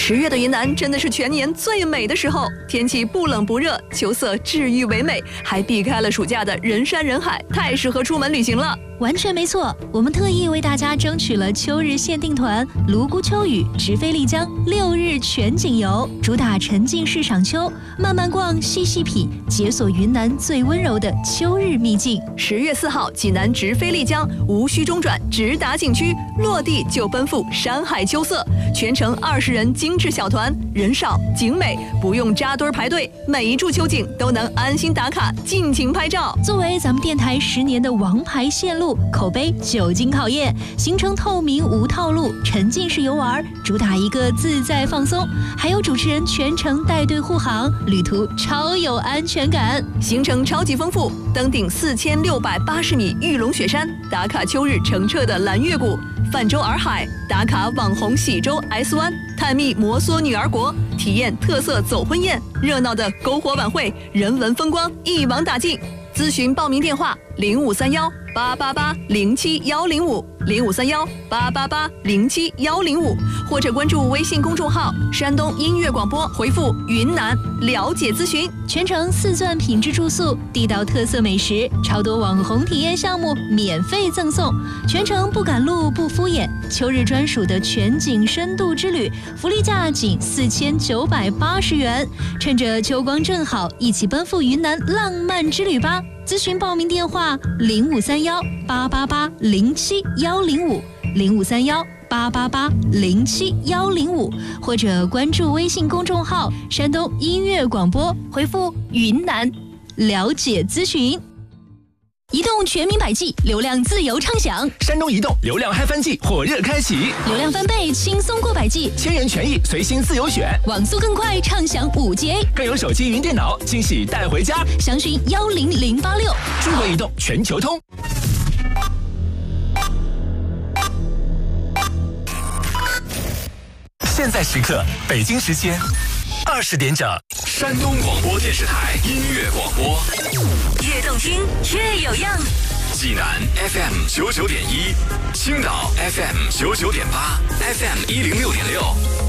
10月的云南真的是全年最美的时候，天气不冷不热，秋色治愈唯美，还避开了暑假的人山人海，太适合出门旅行了。 完全没错，我们特意为大家争取了秋日限定团泸沽秋雨直飞丽江6日全景游，主打沉浸式赏秋，慢慢逛，细细品，解锁云南最温柔的秋日秘境。 10月4号，济南直飞丽江，无需中转，直达景区，落地就奔赴山海秋色，全程20人精致小团，人少景美，不用扎堆排队，每一处秋景都能安心打卡，尽情拍照。 作为咱们电台10年的王牌线路，口碑久经考验，行程透明无套路，沉浸式游玩，主打一个自在放松，还有主持人全程带队护航，旅途超有安全感。 行程超级丰富，登顶4680米玉龙雪山，打卡秋日澄澈的蓝月谷，泛舟洱海，打卡网红喜洲 S 湾，探秘摩梭女儿国，体验特色走婚宴，热闹的篝火晚会，人文风光一网打尽。咨询报名电话：0531888105，0531888105，或者关注微信公众号山东音乐广播，回复云南了解咨询。 全程4钻品质住宿，地道特色美食，超多网红体验项目免费赠送，全程不赶路不敷衍，秋日专属的全景深度之旅，福利价仅4980元，趁着秋光正好，一起奔赴云南浪漫之旅吧。咨询报名电话：0531888105，0531888105，或者关注微信公众号山东音乐广播，回复云南了解咨询。移动全民百 G， 流量自由畅享。 山东移动流量嗨翻季火热开启， 流量翻倍，轻松过百 G， 千元权益随心自由选， 网速更快，畅享5G， 更有手机云电脑惊喜带回家。 详询10086。 中国移动全球通。现在时刻，北京时间20点整，山东广播电视台音乐广播， 越动听越有样。 济南 FM 99.1，青岛 FM 99.8，FM 106.6。